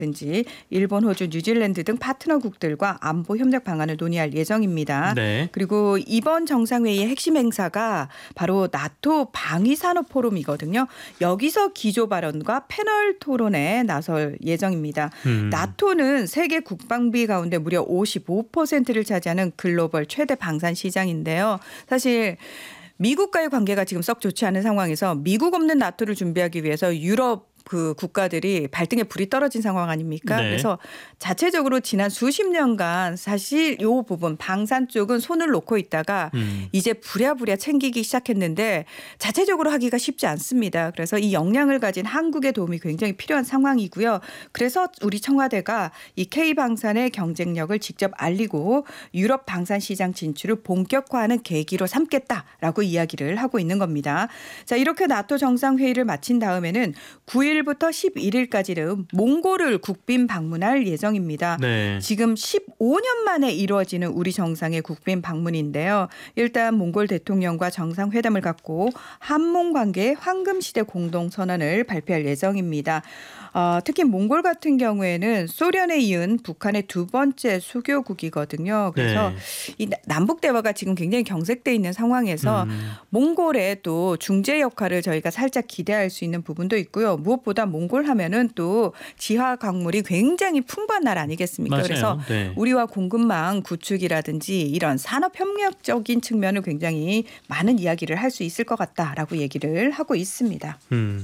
든지 일본, 호주, 뉴질랜드 등 파트너국들과 안보 협력 방안을 논의할 예정입니다. 네. 그리고 이번 정상회의의 핵심 행사가 바로 나토 방위산업 포럼이거든요. 여기서 기조 발언과 패널 토론에 나설 예정입니다. 나토는 세계 국방비 가운데 무려 55%를 차지하는 글로벌 최대 방산 시장인데요. 사실 미국과의 관계가 지금 썩 좋지 않은 상황에서 미국 없는 나토를 준비하기 위해서 유럽 국가들이 발등에 불이 떨어진 상황 아닙니까? 네. 그래서 자체적으로 지난 수십 년간 사실 이 부분 방산 쪽은 손을 놓고 있다가 이제 부랴부랴 챙기기 시작했는데 자체적으로 하기가 쉽지 않습니다. 그래서 이 역량을 가진 한국의 도움이 굉장히 필요한 상황이고요. 그래서 우리 청와대가 이 K방산의 경쟁력을 직접 알리고 유럽 방산 시장 진출을 본격화하는 계기로 삼겠다라고 이야기를 하고 있는 겁니다. 자, 이렇게 나토 정상회의를 마친 다음에는 9일부터 11일까지는 몽골을 국빈 방문할 예정입니다. 네. 지금 15년 만에 이루어지는 우리 정상의 국빈 방문인데요. 일단 몽골 대통령과 정상회담을 갖고 한몽 관계의 황금시대 공동선언을 발표할 예정입니다. 특히 몽골 같은 경우에는 소련에 이은 북한의 두 번째 수교국이거든요. 그래서 네. 이 남북 대화가 지금 굉장히 경색돼 있는 상황에서 몽골의 또 중재 역할을 저희가 살짝 기대할 수 있는 부분도 있고요. 무엇보다 몽골 하면은 또 지하 광물이 굉장히 풍부한 나라 아니겠습니까? 맞아요. 그래서 네. 우리와 공급망 구축이라든지 이런 산업 협력적인 측면을 굉장히 많은 이야기를 할 수 있을 것 같다라고 얘기를 하고 있습니다.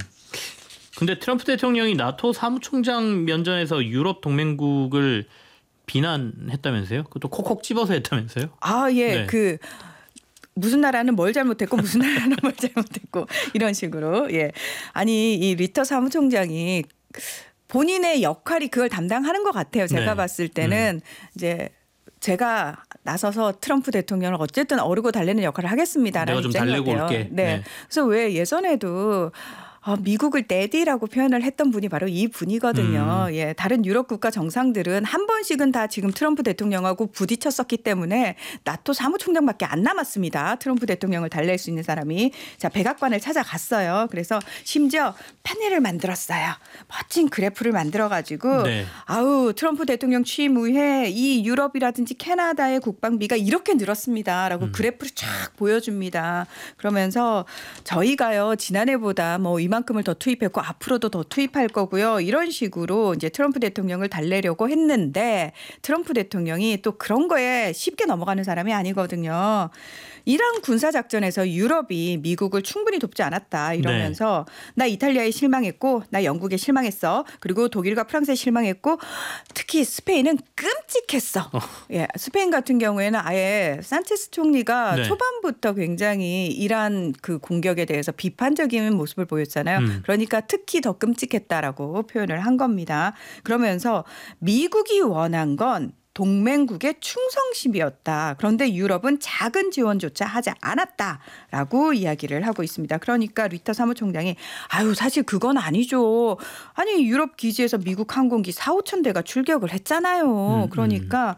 근데 트럼프 대통령이 나토 사무총장 면전에서 유럽 동맹국을 비난했다면서요? 그것도 콕콕 집어서 했다면서요? 아, 예. 네. 무슨 나라는 뭘 잘못했고 무슨 나라는 뭘 잘못했고 이런 식으로. 예. 아니, 이 리터 사무총장이 본인의 역할이 그걸 담당하는 것 같아요. 제가 네. 봤을 때는 이제 제가 나서서 트럼프 대통령을 어쨌든 어르고 달래는 역할을 하겠습니다라는 내가 좀 입장인 것 달래고 같아요. 올게. 네. 네. 그래서 왜 예전에도 미국을 데디라고 표현을 했던 분이 바로 이 분이거든요. 예, 다른 유럽 국가 정상들은 한 번씩은 다 지금 트럼프 대통령하고 부딪혔었기 때문에 나토 사무총장밖에 안 남았습니다. 트럼프 대통령을 달랠 수 있는 사람이. 자, 백악관을 찾아갔어요. 그래서 심지어 패널을 만들었어요. 멋진 그래프를 만들어가지고 네. 트럼프 대통령 취임 이후에 이 유럽이라든지 캐나다의 국방비가 이렇게 늘었습니다라고 그래프를 쫙 보여줍니다. 그러면서 저희가요 지난해보다 이만큼을 더 투입했고 앞으로도 더 투입할 거고요. 이런 식으로 이제 트럼프 대통령을 달래려고 했는데 트럼프 대통령이 또 그런 거에 쉽게 넘어가는 사람이 아니거든요. 이란 군사작전에서 유럽이 미국을 충분히 돕지 않았다 이러면서 나 이탈리아에 실망했고 나 영국에 실망했어. 그리고 독일과 프랑스에 실망했고 특히 스페인은 끔찍했어. 예, 스페인 같은 경우에는 아예 산체스 총리가 네. 초반부터 굉장히 이란 그 공격에 대해서 비판적인 모습을 보였잖아요. 그러니까 특히 더 끔찍했다라고 표현을 한 겁니다. 그러면서 미국이 원한 건 동맹국의 충성심이었다. 그런데 유럽은 작은 지원조차 하지 않았다라고 이야기를 하고 있습니다. 그러니까 리터 사무총장이 사실 그건 아니죠. 아니 유럽 기지에서 미국 항공기 4,5천 대가 출격을 했잖아요. 그러니까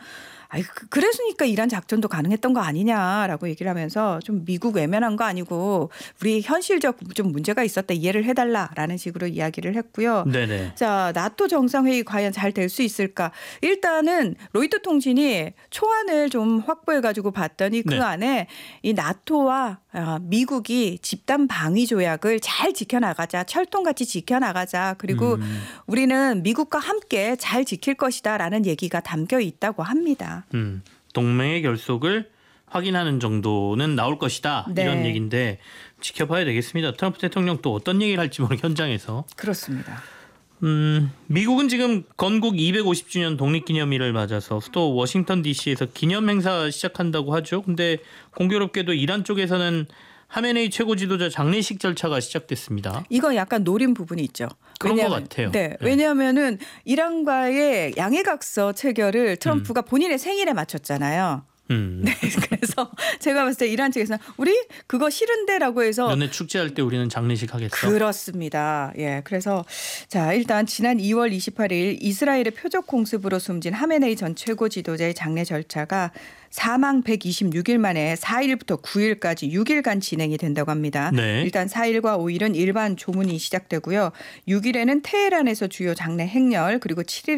그랬으니까 이란 작전도 가능했던 거 아니냐라고 얘기를 하면서 좀 미국 외면한 거 아니고 우리 현실적 좀 문제가 있었다 이해를 해달라라는 식으로 이야기를 했고요. 네네. 자, 나토 정상회의 과연 잘 될 수 있을까? 일단은 로이터 통신이 초안을 좀 확보해가지고 봤더니 그 안에 이 나토와 미국이 집단 방위 조약을 잘 지켜나가자, 철통같이 지켜나가자. 그리고 우리는 미국과 함께 잘 지킬 것이다라는 얘기가 담겨 있다고 합니다. 동맹의 결속을 확인하는 정도는 나올 것이다. 네. 이런 얘기인데 지켜봐야 되겠습니다. 트럼프 대통령 또 어떤 얘기를 할지 모르는 현장에서. 그렇습니다. 미국은 지금 건국 250주년 독립기념일을 맞아서 수도 워싱턴 DC에서 기념행사 시작한다고 하죠. 근데 공교롭게도 이란 쪽에서는 하메네이 최고 지도자 장례식 절차가 시작됐습니다. 이거 약간 노린 부분이 있죠. 그런 것 같아요. 네, 왜냐하면은 이란과의 양해각서 체결을 트럼프가 본인의 생일에 맞췄잖아요. 네, 그래서 제가 봤을 때 이란 측에서는 우리 그거 싫은데라고 해서 연애 축제할 때 우리는 장례식 하겠어. 그렇습니다. 예, 그래서 자 일단 지난 2월 28일 이스라엘의 표적 공습으로 숨진 하메네이 전 최고 지도자의 장례 절차가 사망 126일 만에 4일부터 9일까지 6일간 진행이 된다고 합니다. 네. 일단 4일과 5일은 일반 조문이 시작되고요. 6일에는 테헤란에서 주요 장례 행렬 그리고 7일